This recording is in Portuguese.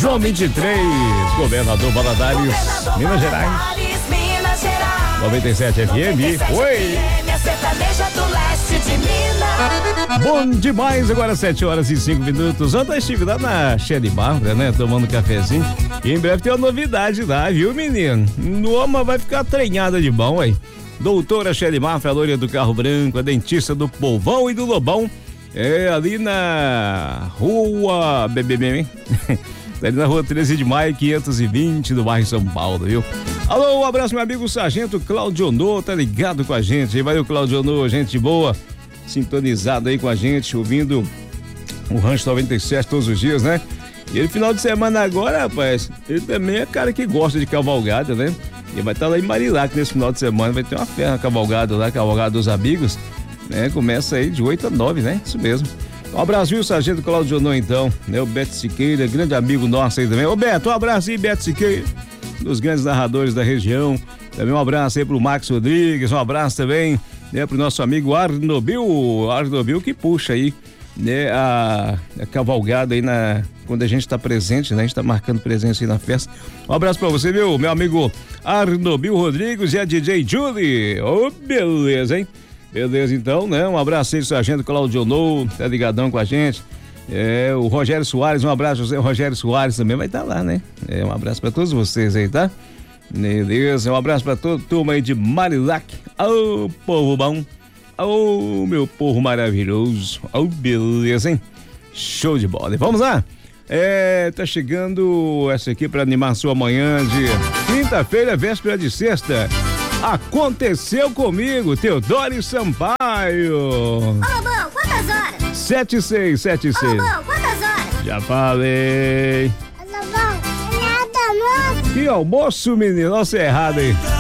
João 23, Governador Valadares, Minas Gerais. 97 FM. Oi! Bom demais, agora 7h05. Ontem estive lá na Shelly Bárbara, né? Tomando um cafezinho. E em breve tem uma novidade lá, viu, menino? Noma vai ficar treinada de bom, aí. Doutora Shelly Bárbara, a loira do carro branco, a dentista do Povão e do Lobão. É ali na rua BBB, ali na rua 13 de maio, 520, do bairro São Paulo, viu? Alô, um abraço, meu amigo Sargento Claudionô, tá ligado com a gente. Valeu, Claudionô, gente boa, sintonizado aí com a gente, ouvindo o Rancho 97 todos os dias, né? E ele, final de semana agora, rapaz, ele também é cara que gosta de cavalgada, né? Ele vai estar lá em Marilac nesse final de semana, vai ter uma festa cavalgada lá, cavalgada dos amigos, né? Começa aí de 8 a 9, né? Isso mesmo. Um abraço, viu, Sargento Claudionô, então, né? O Beto Siqueira, grande amigo nosso aí também. Ô, Beto, um abraço aí, Beto Siqueira, dos grandes narradores da região. Também um abraço aí pro Max Rodrigues, um abraço também, né, pro nosso amigo Arnobil que puxa aí, né, a cavalgada aí quando a gente tá presente, né, a gente tá marcando presença aí na festa. Um abraço pra você, viu, meu amigo Arnobil Rodrigues e a DJ Julie. Ô, beleza, hein? Beleza, então, né? Um abraço aí, Sargento Claudionô, tá ligadão com a gente. O Rogério Soares, um abraço, José Rogério Soares também vai estar lá, né? Um abraço pra todos vocês aí, tá? Beleza, um abraço pra toda a turma aí de Marilac. Ô, povo bom. Ô, meu povo maravilhoso. Ô, beleza, hein? Show de bola. E vamos lá? Tá chegando essa aqui pra animar sua manhã de quinta-feira, véspera de sexta. Aconteceu comigo, Teodoro Sampaio. Ô, Lobão, quantas horas? 7:06. Ô, Lobão, quantas horas? Já falei. Lobão, nada, moço. Que almoço, menino? Nossa, é errado aí.